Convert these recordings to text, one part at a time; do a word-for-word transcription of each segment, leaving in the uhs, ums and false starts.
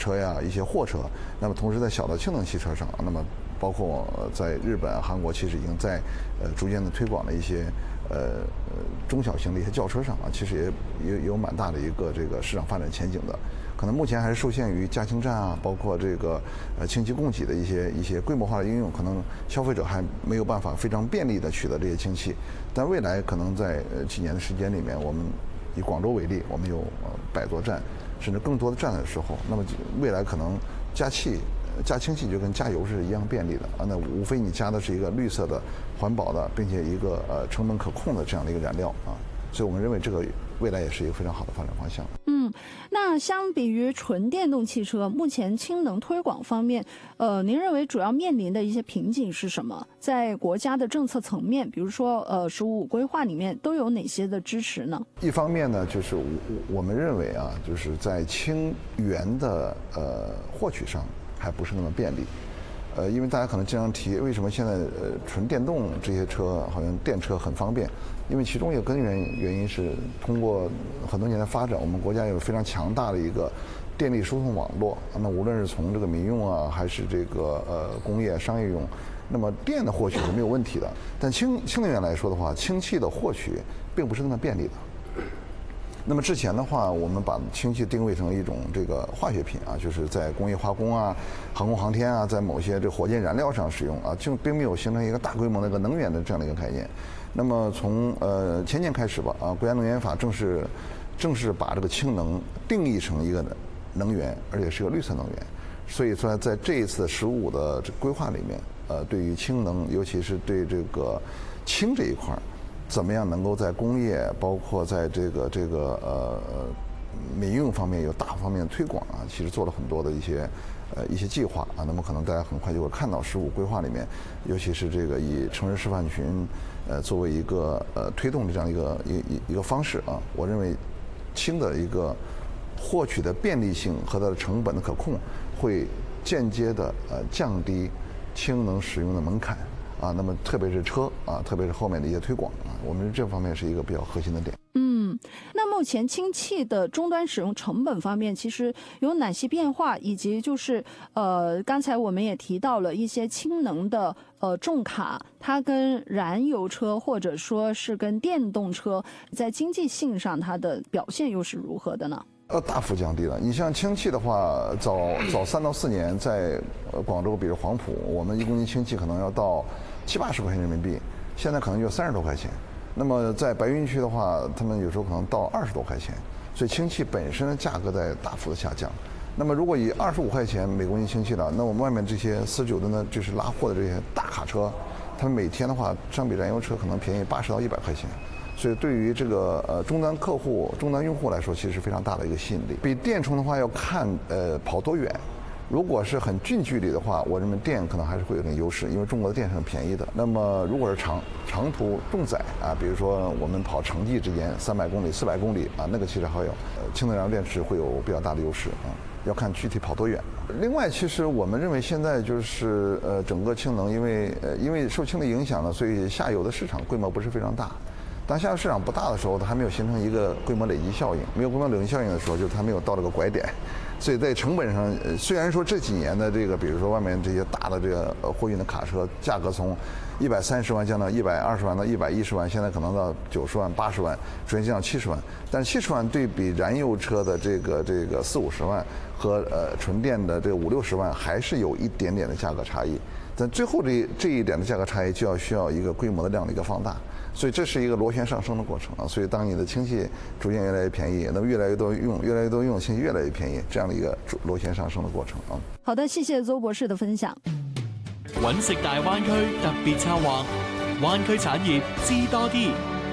车呀、一些货车。那么同时在小的氢能汽车上，那么包括在日本、韩国，其实已经在呃逐渐的推广了一些呃中小型的一些轿车上啊，其实也也有蛮大的一个这个市场发展前景的。可能目前还是受限于加氢站啊，包括这个呃氢气供给的一些一些规模化的应用，可能消费者还没有办法非常便利的取得这些氢气。但未来可能在呃几年的时间里面，我们以广州为例，我们有呃百座站，甚至更多的站的时候，那么未来可能加气。加氢气就跟加油是一样便利的啊，那无非你加的是一个绿色的、环保的，并且一个呃成本可控的这样的一个燃料啊，所以我们认为这个未来也是一个非常好的发展方向。 嗯，那相比于纯电动汽车，目前氢能推广方面，呃，您认为主要面临的一些瓶颈是什么？在国家的政策层面，比如说呃“十五五”规划里面都有哪些的支持呢？ 一方面呢，就是我我们认为啊，就是在氢源的呃获取上。还不是那么便利，呃，因为大家可能经常提，为什么现在呃纯电动这些车好像电车很方便？因为其中一个根源原因是通过很多年的发展，我们国家有非常强大的一个电力输送网络。那无论是从这个民用啊，还是这个呃工业商业用，那么电的获取是没有问题的。但氢氢能源来说的话，氢气的获取并不是那么便利的。那么之前的话，我们把氢气定位成一种这个化学品啊，就是在工业化工啊、航空航天啊，在某些这火箭燃料上使用啊，就并没有形成一个大规模的一个能源的这样的一个概念。那么从呃前年开始吧，啊，国家能源法正式正式把这个氢能定义成一个能源，而且是个绿色能源。所以说，在这一次“十五”的这规划里面，呃，对于氢能，尤其是对这个氢这一块儿。怎么样能够在工业，包括在这个这个呃民用方面有大方面的推广啊？其实做了很多的一些呃一些计划啊。那么可能大家很快就会看到“十五”规划里面，尤其是这个以城市示范群呃作为一个呃推动的这样一个一一一个方式啊。我认为氢的一个获取的便利性和它的成本的可控，会间接的呃降低氢能使用的门槛。啊，那么特别是车啊，特别是后面的一些推广啊，我们这方面是一个比较核心的点。 嗯，那目前氢气的终端使用成本方面，其实有哪些变化？以及就是呃，刚才我们也提到了一些氢能的呃重卡，它跟燃油车或者说是跟电动车在经济性上它的表现又是如何的呢？ 呃，大幅降低了。你像氢气的话，早早三到四年，在呃广州，比如黄埔，我们一公斤氢气可能要到七八十块钱人民币，现在可能就三十多块钱。那么在白云区的话，他们有时候可能到二十多块钱。所以氢气本身的价格在大幅的下降。那么如果以二十五块钱每公斤氢气了，那我们外面这些四十九吨的，就是拉货的这些大卡车，他们每天的话，相比燃油车可能便宜八十到一百块钱。所以对于这个呃终端客户、终端用户来说，其实是非常大的一个吸引力。比电充的话要看呃跑多远，如果是很近距离的话，我认为电可能还是会有点优势，因为中国的电是很便宜的。那么如果是长长途重载啊，比如说我们跑城际之间三百公里、四百公里啊，那个其实还有呃氢能燃料电池会有比较大的优势啊，要看具体跑多远。另外，其实我们认为现在就是呃整个氢能，因为呃因为受氢的影响呢，所以下游的市场规模不是非常大。当下游市场不大的时候，它还没有形成一个规模累积效应。没有规模累积效应的时候，就是它没有到这个拐点。所以在成本上，虽然说这几年的这个，比如说外面这些大的这个货运的卡车，价格从一百三十万降到一百二十万到一百一十万，现在可能到九十万、八十万，逐渐降到七十万。但是七十万对比燃油车的这个这个四五十万和呃纯电的这个五六十万，还是有一点点的价格差异。但最后这这一点的价格差异，就要需要一个规模的量的一个放大。所以这是一个螺旋上升的过程啊！所以当你的氢气逐渐越来越便宜，那么越来越多用，越来越多用氢气越来越便宜，这样的一个螺旋上升的過程啊。 好的，謝謝鄒博士的分享。 揾食大灣區特別策劃，灣區產業知多啲。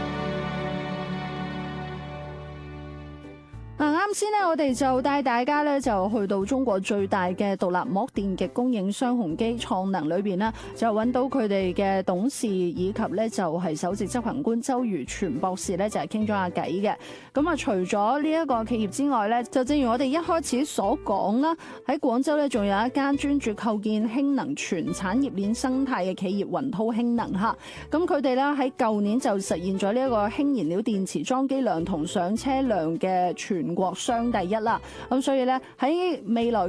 啱先呢，我哋就帶大家咧就去到中國最大嘅獨立膜電極供應商宏基創能裏邊呢，就揾到佢哋嘅董事以及咧就係首席執行官周如全博士咧就係傾咗下偈嘅。咁啊，除咗呢一個企業之外咧，就正如我哋一開始所講啦，喺廣州咧仲有一間專注構建氫能全產業鏈生態嘅企業雲濤氫能嚇。咁佢哋咧喺舊年就實現咗呢一個氫燃料電池裝機量同上車量嘅全國雙第一啦，咁所以咧喺未來